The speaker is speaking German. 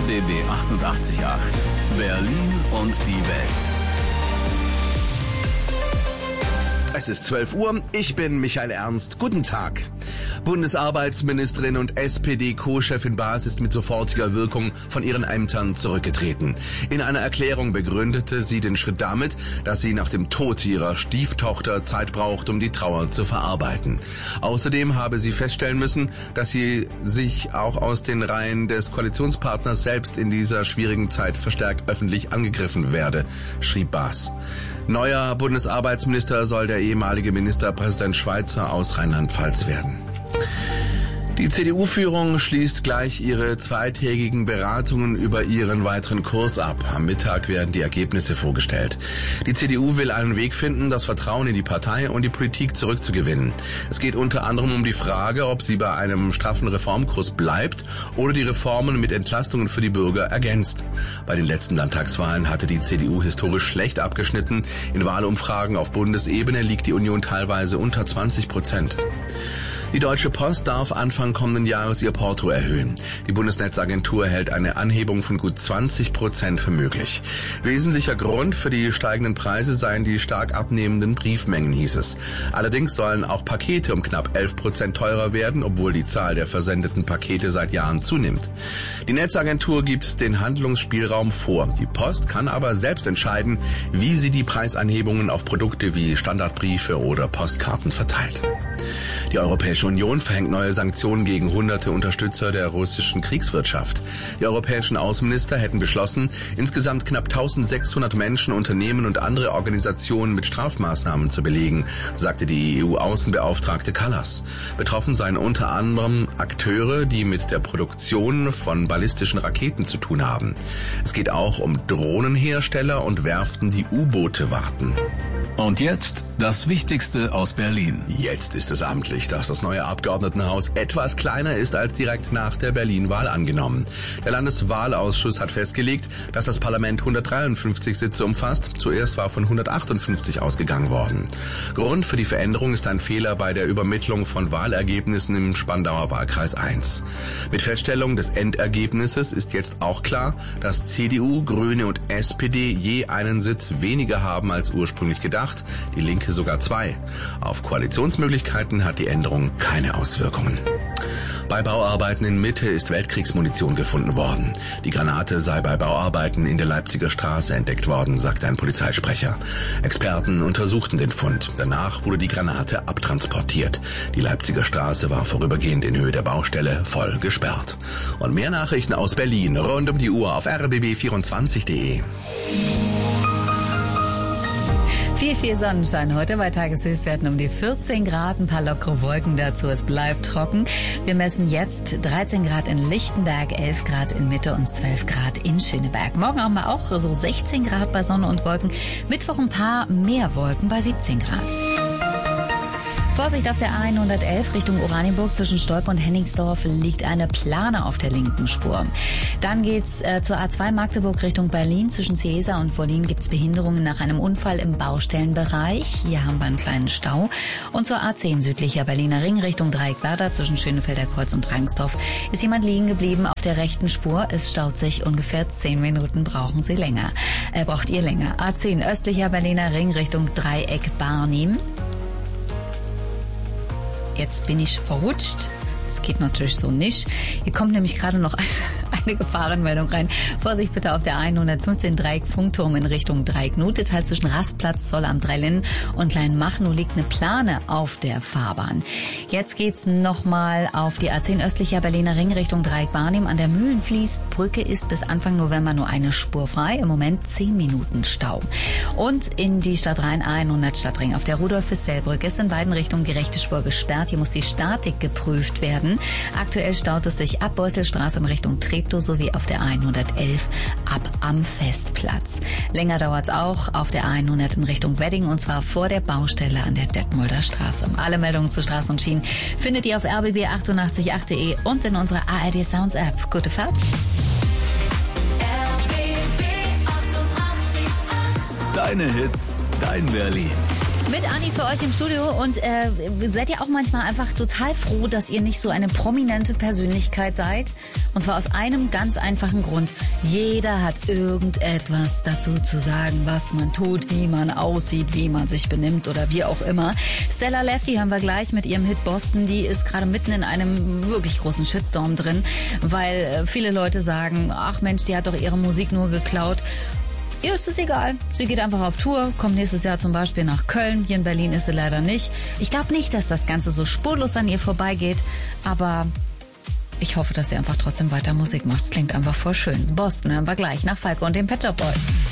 RBB 88.8. Berlin und die Welt. Es ist 12 Uhr, ich bin Michael Ernst. Guten Tag. Bundesarbeitsministerin und SPD-Co-Chefin Baas ist mit sofortiger Wirkung von ihren Ämtern zurückgetreten. In einer Erklärung begründete sie den Schritt damit, dass sie nach dem Tod ihrer Stieftochter Zeit braucht, um die Trauer zu verarbeiten. Außerdem habe sie feststellen müssen, dass sie sich auch aus den Reihen des Koalitionspartners selbst in dieser schwierigen Zeit verstärkt öffentlich angegriffen werde, schrieb Baas. Neuer Bundesarbeitsminister soll der ehemalige Ministerpräsident Schweizer aus Rheinland-Pfalz werden. Die CDU-Führung schließt gleich ihre zweitägigen Beratungen über ihren weiteren Kurs ab. Am Mittag werden die Ergebnisse vorgestellt. Die CDU will einen Weg finden, das Vertrauen in die Partei und die Politik zurückzugewinnen. Es geht unter anderem um die Frage, ob sie bei einem straffen Reformkurs bleibt oder die Reformen mit Entlastungen für die Bürger ergänzt. Bei den letzten Landtagswahlen hatte die CDU historisch schlecht abgeschnitten. In Wahlumfragen auf Bundesebene liegt die Union teilweise unter 20%. Die Deutsche Post darf Anfang kommenden Jahres ihr Porto erhöhen. Die Bundesnetzagentur hält eine Anhebung von gut 20% für möglich. Wesentlicher Grund für die steigenden Preise seien die stark abnehmenden Briefmengen, hieß es. Allerdings sollen auch Pakete um knapp 11% teurer werden, obwohl die Zahl der versendeten Pakete seit Jahren zunimmt. Die Netzagentur gibt den Handlungsspielraum vor. Die Post kann aber selbst entscheiden, wie sie die Preisanhebungen auf Produkte wie Standardbriefe oder Postkarten verteilt. Die Europäische Union verhängt neue Sanktionen gegen hunderte Unterstützer der russischen Kriegswirtschaft. Die europäischen Außenminister hätten beschlossen, insgesamt knapp 1600 Menschen, Unternehmen und andere Organisationen mit Strafmaßnahmen zu belegen, sagte die EU-Außenbeauftragte Kallas. Betroffen seien unter anderem Akteure, die mit der Produktion von ballistischen Raketen zu tun haben. Es geht auch um Drohnenhersteller und Werften, die U-Boote warten. Und jetzt das Wichtigste aus Berlin. Jetzt ist es amtlich, dass das neue Abgeordnetenhaus etwas kleiner ist als direkt nach der Berlin-Wahl angenommen. Der Landeswahlausschuss hat festgelegt, dass das Parlament 153 Sitze umfasst. Zuerst war von 158 ausgegangen worden. Grund für die Veränderung ist ein Fehler bei der Übermittlung von Wahlergebnissen im Spandauer Wahlkreis 1. Mit Feststellung des Endergebnisses ist jetzt auch klar, dass CDU, Grüne und SPD je einen Sitz weniger haben als ursprünglich gedacht, die Linke sogar 2. Auf Koalitionsmöglichkeiten hat die Änderung keine Auswirkungen. Bei Bauarbeiten in Mitte ist Weltkriegsmunition gefunden worden. Die Granate sei bei Bauarbeiten in der Leipziger Straße entdeckt worden, sagte ein Polizeisprecher. Experten untersuchten den Fund. Danach wurde die Granate abtransportiert. Die Leipziger Straße war vorübergehend in Höhe der Baustelle voll gesperrt. Und mehr Nachrichten aus Berlin rund um die Uhr auf rbb24.de. Viel Sonnenschein heute bei Tageshöchstwerten um die 14 Grad, ein paar lockere Wolken dazu, es bleibt trocken. Wir messen jetzt 13 Grad in Lichtenberg, 11 Grad in Mitte und 12 Grad in Schöneberg. Morgen haben wir auch so 16 Grad bei Sonne und Wolken, Mittwoch ein paar mehr Wolken bei 17 Grad. Vorsicht auf der A111 Richtung Oranienburg zwischen Stolpe und Hennigsdorf liegt eine Plane auf der linken Spur. Dann geht's zur A2 Magdeburg Richtung Berlin. Zwischen Ciesa und Wollin gibt's Behinderungen nach einem Unfall im Baustellenbereich. Hier haben wir einen kleinen Stau. Und zur A10 südlicher Berliner Ring Richtung Dreieckwerder zwischen Schönefelder Kreuz und Rangsdorf ist jemand liegen geblieben auf der rechten Spur. Es staut sich, ungefähr 10 Minuten braucht ihr länger. A10 östlicher Berliner Ring Richtung Dreieck Barnim. Jetzt bin ich verrutscht. Das geht natürlich so nicht. Hier kommt nämlich gerade noch eine Gefahrenmeldung rein. Vorsicht bitte auf der 115 Dreieck Funkturm in Richtung Dreieck-Nutetal zwischen Rastplatz, Zollamt Dreilinden und Kleinmachnow liegt eine Plane auf der Fahrbahn. Jetzt geht's nochmal auf die A10 östlicher Berliner Ring Richtung Dreieck Barnim. An der Mühlenfließbrücke ist bis Anfang November nur eine Spur frei. Im Moment 10 Minuten Stau. Und in die Stadt Rhein A100 Stadtring auf der Rudolf-Hissell-Brücke ist in beiden Richtungen die rechte Spur gesperrt. Hier muss die Statik geprüft werden. Aktuell staut es sich ab Beuselstraße in Richtung Treptow sowie auf der A111 ab am Festplatz. Länger dauert es auch auf der A100 in Richtung Wedding und zwar vor der Baustelle an der Detmolder Straße. Alle Meldungen zu Straßen und Schienen findet ihr auf rbb888.de und in unserer ARD Sounds App. Gute Fahrt! Deine Hits, dein Berlin. Mit Anni für euch im Studio und seid ihr auch manchmal einfach total froh, dass ihr nicht so eine prominente Persönlichkeit seid? Und zwar aus einem ganz einfachen Grund. Jeder hat irgendetwas dazu zu sagen, was man tut, wie man aussieht, wie man sich benimmt oder wie auch immer. Stella Lefty hören wir gleich mit ihrem Hit Boston. Die ist gerade mitten in einem wirklich großen Shitstorm drin, weil viele Leute sagen, ach Mensch, die hat doch ihre Musik nur geklaut. Ihr ist es egal. Sie geht einfach auf Tour, kommt nächstes Jahr zum Beispiel nach Köln. Hier in Berlin ist sie leider nicht. Ich glaube nicht, dass das Ganze so spurlos an ihr vorbeigeht, aber ich hoffe, dass sie einfach trotzdem weiter Musik macht. Es klingt einfach voll schön. Boston hören wir gleich nach Falco und den Pet Shop Boys.